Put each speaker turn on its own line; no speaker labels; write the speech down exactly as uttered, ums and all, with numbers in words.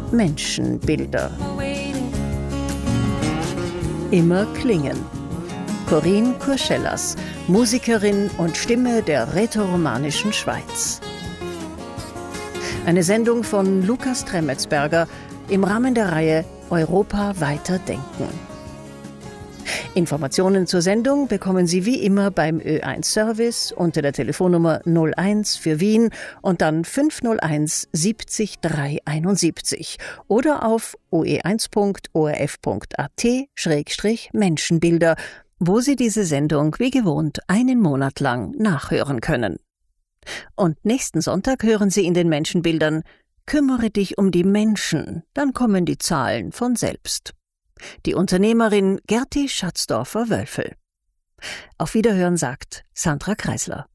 Menschenbilder. Immer klingen. Corinne Kurschellas, Musikerin und Stimme der rätoromanischen Schweiz. Eine Sendung von Lukas Tremetsberger im Rahmen der Reihe Europa weiter denken. Informationen zur Sendung bekommen Sie wie immer beim Ö eins Service unter der Telefonnummer null eins für Wien und dann fünf null eins siebzig dreihunderteinundsiebzig oder auf o e eins punkt o r f punkt a t Schrägstrich Menschenbilder, wo Sie diese Sendung wie gewohnt einen Monat lang nachhören können. Und nächsten Sonntag hören Sie in den Menschenbildern: Kümmere dich um die Menschen, dann kommen die Zahlen von selbst. Die Unternehmerin Gerti Schatzdorfer-Wölfel. Auf Wiederhören sagt Sandra Kreisler.